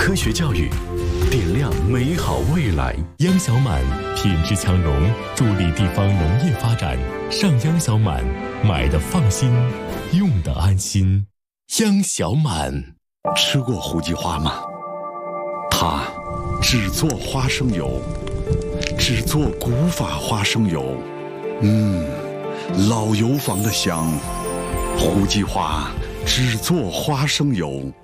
科学教育，点亮美好未来。 央小满品质强农，助力地方农业发展。上央小满，买的放心，用的安心。央小满。 吃过胡记花吗？它只做花生油，只做古法花生油。老油坊的香。胡记花只做花生油。